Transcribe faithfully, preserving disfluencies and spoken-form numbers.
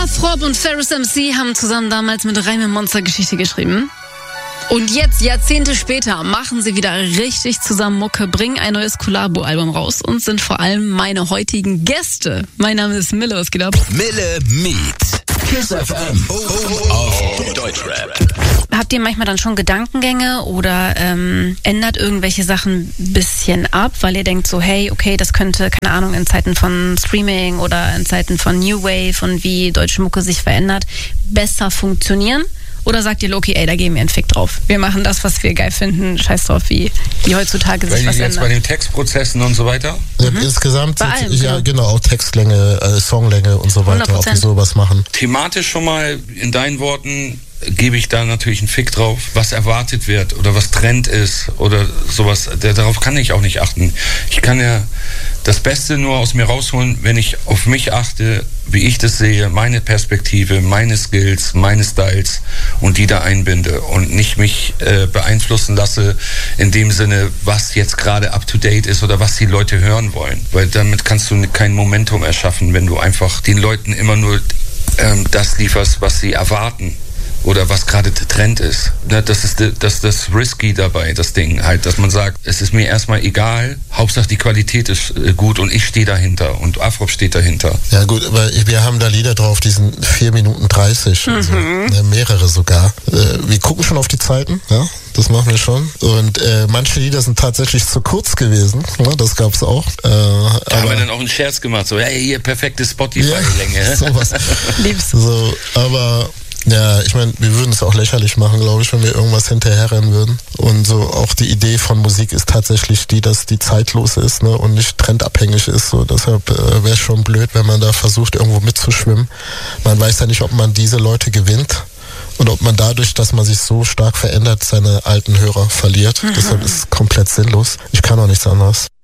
Afrob und Ferris M C haben zusammen damals mit Reim Monster Geschichte geschrieben. Und jetzt, Jahrzehnte später, machen sie wieder richtig zusammen Mucke, bringen ein neues Collabo-Album raus und sind vor allem meine heutigen Gäste. Mein Name ist Mille, was geht ab? Mille Meet. Kiss F M. Oh, oh, auf Deutschrap. Habt ihr manchmal dann schon Gedankengänge oder ähm, ändert irgendwelche Sachen ein bisschen ab, weil ihr denkt so, hey, okay, das könnte, keine Ahnung, in Zeiten von Streaming oder in Zeiten von New Wave und wie deutsche Mucke sich verändert, besser funktionieren? Oder sagt ihr, okay, ey, da geben wir einen Fick drauf. Wir machen das, was wir geil finden, scheiß drauf, wie, wie heutzutage sich Weil was jetzt ändert. bei den Textprozessen und so weiter? Ja, mhm. Insgesamt, bei allem, ja genau. genau, auch Textlänge, äh, Songlänge und so weiter, hundert Prozent. ob wir sowas machen. Thematisch schon mal in deinen Worten gebe ich da natürlich einen Fick drauf, was erwartet wird oder was Trend ist oder sowas. Darauf kann ich auch nicht achten. Ich kann ja das Beste nur aus mir rausholen, wenn ich auf mich achte, wie ich das sehe, meine Perspektive, meine Skills, meine Styles und die da einbinde und nicht mich äh, beeinflussen lasse in dem Sinne, was jetzt gerade up to date ist oder was die Leute hören wollen. Weil damit kannst du kein Momentum erschaffen, wenn du einfach den Leuten immer nur ähm, das lieferst, was sie erwarten. Oder was gerade Trend ist. Das ist das, das risky dabei, das Ding halt, dass man sagt, es ist mir erstmal egal, Hauptsache die Qualität ist gut und ich stehe dahinter und Afrob steht dahinter. Ja gut, aber wir haben da Lieder drauf, die sind vier Minuten dreißig, also, Mhm. ne, mehrere sogar. Äh, wir gucken schon auf die Zeiten, ja, das machen wir schon. Und äh, manche Lieder sind tatsächlich zu kurz gewesen, ne, das gab's auch. Äh, Da aber, haben wir dann auch einen Scherz gemacht, so, hey, hier, perfekte Spotify-Länge. Ja, sowas. Lieb's. So, aber ja, ich meine, wir würden es auch lächerlich machen, glaube ich, wenn wir irgendwas hinterherrennen würden. Und so auch die Idee von Musik ist tatsächlich die, dass die zeitlos ist, ne, und nicht trendabhängig ist. So, deshalb äh, wäre es schon blöd, wenn man da versucht, irgendwo mitzuschwimmen. Man weiß ja nicht, ob man diese Leute gewinnt und ob man dadurch, dass man sich so stark verändert, seine alten Hörer verliert. Mhm. Deshalb ist es komplett sinnlos. Ich kann auch nichts anderes.